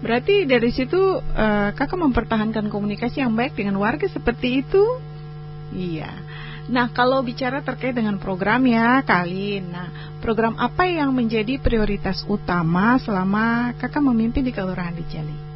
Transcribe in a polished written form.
Berarti dari situ kakak mempertahankan komunikasi yang baik dengan warga seperti itu. Iya. Nah, kalau bicara terkait dengan program ya Kalin. Nah, program apa yang menjadi prioritas utama selama kakak memimpin di Kelurahan Rijali?